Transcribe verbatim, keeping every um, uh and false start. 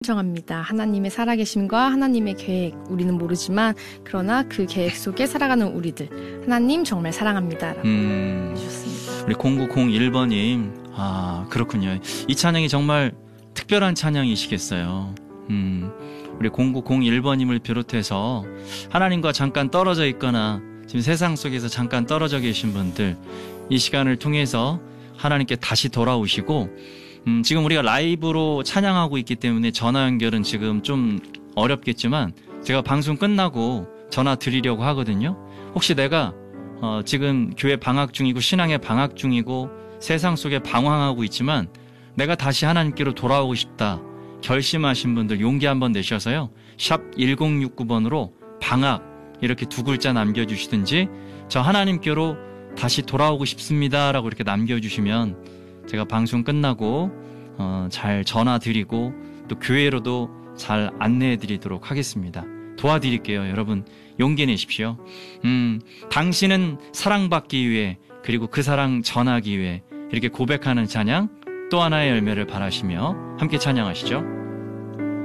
신청합니다. 하나님의 살아계심과 하나님의 계획 우리는 모르지만 그러나 그 계획 속에 살아가는 우리들 하나님 정말 사랑합니다 라고 음, 해주셨습니다. 우리 공구공일 번님 아 그렇군요. 이 찬양이 정말 특별한 찬양이시겠어요. 음, 우리 공구공일 번님을 비롯해서 하나님과 잠깐 떨어져 있거나 지금 세상 속에서 잠깐 떨어져 계신 분들 이 시간을 통해서 하나님께 다시 돌아오시고 음, 지금 우리가 라이브로 찬양하고 있기 때문에 전화 연결은 지금 좀 어렵겠지만 제가 방송 끝나고 전화 드리려고 하거든요. 혹시 내가 어, 지금 교회 방학 중이고 신앙의 방학 중이고 세상 속에 방황하고 있지만 내가 다시 하나님께로 돌아오고 싶다 결심하신 분들 용기 한번 내셔서요. 샵 일공육구 번으로 방학 이렇게 두 글자 남겨주시든지 저 하나님께로 다시 돌아오고 싶습니다 라고 이렇게 남겨주시면 제가 방송 끝나고 어, 잘 전화드리고 또 교회로도 잘 안내해드리도록 하겠습니다. 도와드릴게요. 여러분 용기 내십시오. 음, 당신은 사랑받기 위해 그리고 그 사랑 전하기 위해 이렇게 고백하는 찬양 또 하나의 열매를 바라시며 함께 찬양하시죠.